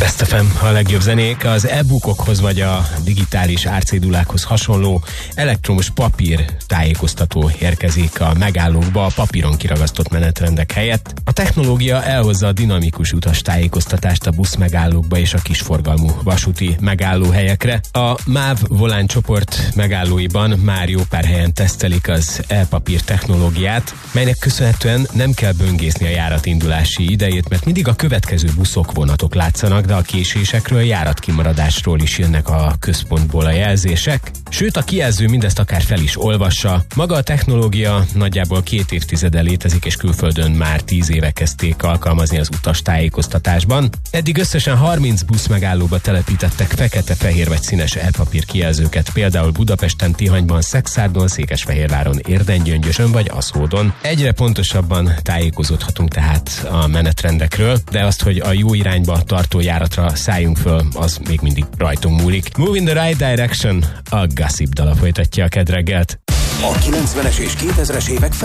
Best FM, a legjobb zenék az e-bookokhoz vagy a digitális árcédulákhoz hasonló elektromos papír tájékoztató érkezik a megállókba a papíron kiragasztott menetrendek helyett. A technológia elhozza a dinamikus utastájékoztatást a buszmegállókba és a kisforgalmú vasúti megállóhelyekre. A MÁV Volán csoport megállóiban már jó pár helyen tesztelik az e-papír technológiát, melynek köszönhetően nem kell böngészni a járatindulási idejét, mert mindig a következő buszok, vonatok látszanak, de a késésekről, járatkimaradásról is jönnek a központból a jelzések. Sőt, a kijelző mindezt akár fel is olvassa. Maga a technológia nagyjából 2 évtizede létezik, és külföldön már 10 éve kezdték alkalmazni az utastájékoztatásban. Eddig összesen 30 buszmegállóba telepítettek fekete, fehér vagy színes e-papír kijelzőket, például Budapesten, Tihanyban, Szekszárdon, Székesfehérváron, Érdengyöngyösön vagy Aszódon. Egyre pontosabban tájékozódhatunk tehát a menetrendekről, de azt, hogy a jó irányba tartó járatra szálljunk föl, az még mindig rajtunk múlik. Move in the right direction, a Gossip dala folytatja a kedreggelt. A 90-es és 2000-es évek